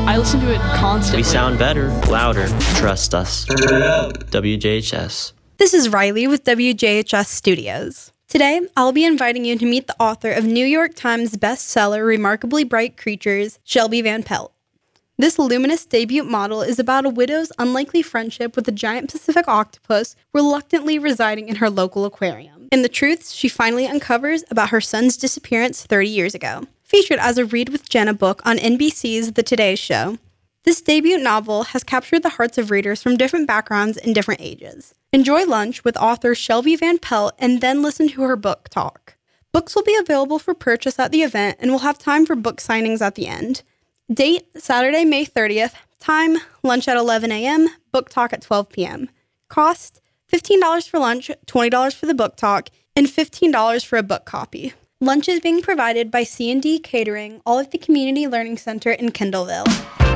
I listen to it constantly. We sound better, louder. Trust us. WJHS. This is Riley with WJHS Studios. Today, I'll be inviting you to meet the author of New York Times bestseller Remarkably Bright Creatures, Shelby Van Pelt. This luminous debut model is about a widow's unlikely friendship with a giant Pacific octopus reluctantly residing in her local aquarium, and the truths she finally uncovers about her son's disappearance 30 years ago. Featured as a Read with Jenna book on NBC's The Today Show, this debut novel has captured the hearts of readers from different backgrounds and different ages. Enjoy lunch with author Shelby Van Pelt and then listen to her book talk. Books will be available for purchase at the event, and we'll have time for book signings at the end. Date, Saturday, May 30th. Time, lunch at 11 a.m., book talk at 12 p.m. Cost, $15 for lunch, $20 for the book talk, and $15 for a book copy. Lunch is being provided by C&D Catering, all at the Community Learning Center in Kendallville.